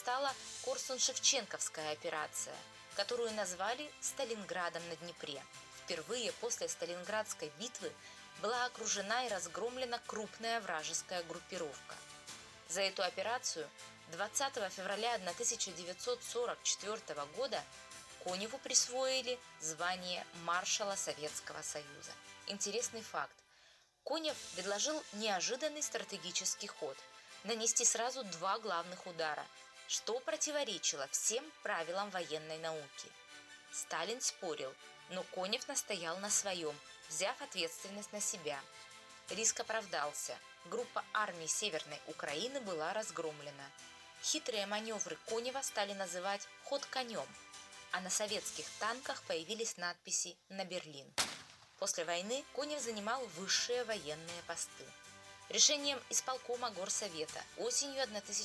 стала Корсунь-Шевченковская операция, которую назвали Сталинградом на Днепре. Впервые после Сталинградской битвы была окружена и разгромлена крупная вражеская группировка. За эту операцию 20 февраля 1944 года Коневу присвоили звание маршала Советского Союза. Интересный факт. Конев предложил неожиданный стратегический ход – нанести сразу 2 главных удара, что противоречило всем правилам военной науки. Сталин спорил, но Конев настоял на своем, взяв ответственность на себя. Риск оправдался. Группа армий Северной Украины была разгромлена. Хитрые маневры Конева стали называть «ход конем», а на советских танках появились надписи «На Берлин». После войны Конев занимал высшие военные посты. Решением исполкома Горсовета осенью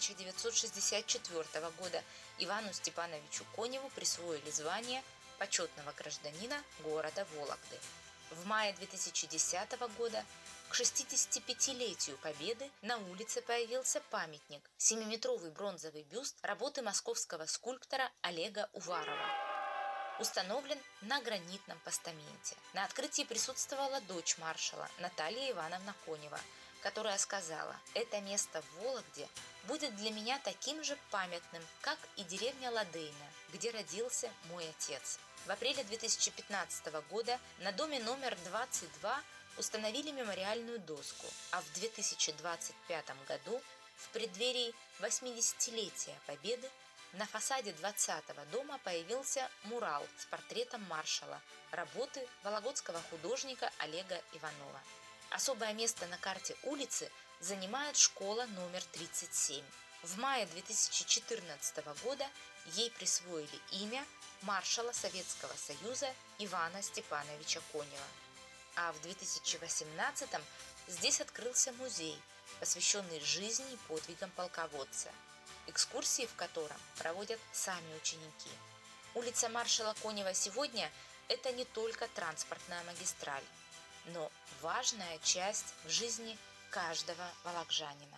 1964 года Ивану Степановичу Коневу присвоили звание почетного гражданина города Вологды. В мае 2010 года к 65-летию Победы на улице появился памятник – 7-метровый бронзовый бюст работы московского скульптора Олега Уварова. Установлен на гранитном постаменте. На открытии присутствовала дочь маршала Наталья Ивановна Конева, которая сказала: «Это место в Вологде будет для меня таким же памятным, как и деревня Ладейна, где родился мой отец». В апреле 2015 года на доме номер 22 установили мемориальную доску, а в 2025 году, в преддверии 80-летия Победы, на фасаде 20-го дома появился мурал с портретом маршала, работы вологодского художника Олега Иванова. Особое место на карте улицы занимает школа номер 37. В мае 2014 года ей присвоили имя маршала Советского Союза Ивана Степановича Конева. А в 2018 здесь открылся музей, посвященный жизни и подвигам полководца, экскурсии в котором проводят сами ученики. Улица маршала Конева сегодня – это не только транспортная магистраль, но важная часть в жизни каждого вологжанина.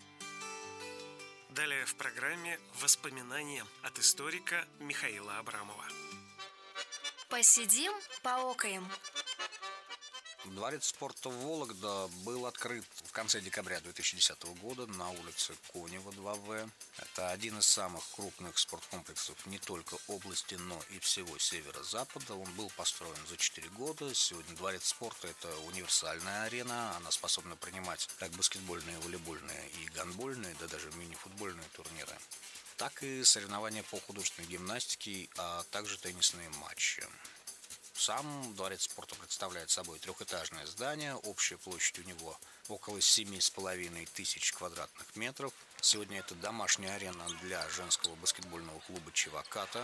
Далее в программе воспоминания от историка Михаила Абрамова. Посидим, поокаем. Дворец спорта Вологда был открыт в конце декабря 2010 года на улице Конева, 2В. Это один из самых крупных спорткомплексов не только области, но и всего северо-запада. Он был построен за 4 года. Сегодня дворец спорта – это универсальная арена. Она способна принимать как баскетбольные, волейбольные и гандбольные, да даже мини-футбольные турниры, так и соревнования по художественной гимнастике, а также теннисные матчи. Сам дворец спорта представляет собой трехэтажное здание, общая площадь у него около 7,5 тысяч квадратных метров. Сегодня это домашняя арена для женского баскетбольного клуба «Чиваката».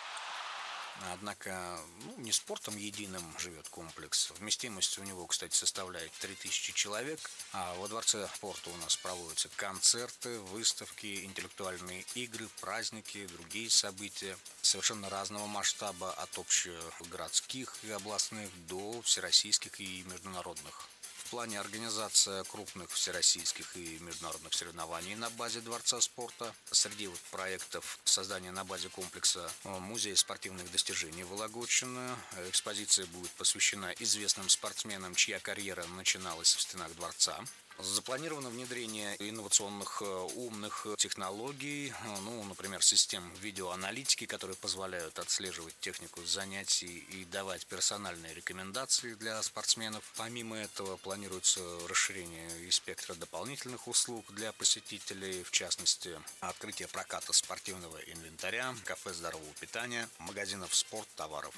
Однако не спортом единым живет комплекс. Вместимость у него, кстати, составляет 3000 человек. А во дворце спорта у нас проводятся концерты, выставки, интеллектуальные игры, праздники, другие события совершенно разного масштаба, от общегородских и областных до всероссийских и международных. В плане организации крупных всероссийских и международных соревнований на базе Дворца спорта. Среди проектов создания на базе комплекса музей спортивных достижений Вологодчины. Экспозиция будет посвящена известным спортсменам, чья карьера начиналась в стенах дворца. Запланировано внедрение инновационных умных технологий, например, систем видеоаналитики, которые позволяют отслеживать технику занятий и давать персональные рекомендации для спортсменов. Помимо этого планируется расширение и спектра дополнительных услуг для посетителей, в частности, открытие проката спортивного инвентаря, кафе здорового питания, магазинов спорттоваров.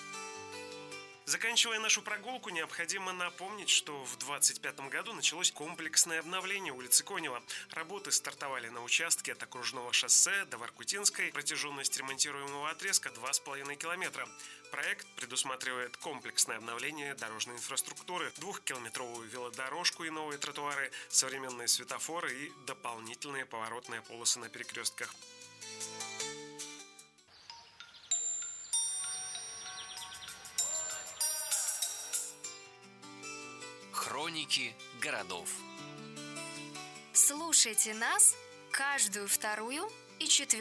Заканчивая нашу прогулку, необходимо напомнить, что в 2025 году началось комплексное обновление улицы Конева. Работы стартовали на участке от окружного шоссе до Воркутинской. Протяженность ремонтируемого отрезка 2,5 километра. Проект предусматривает комплексное обновление дорожной инфраструктуры, 2-километровую велодорожку и новые тротуары, современные светофоры и дополнительные поворотные полосы на перекрестках. Хроники городов. Слушайте нас каждую вторую и четвертую